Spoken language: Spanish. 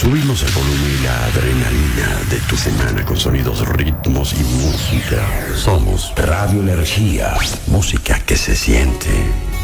Subimos el volumen y la adrenalina de tu semana con sonidos, ritmos y música. Somos Radio Energía, música que se siente.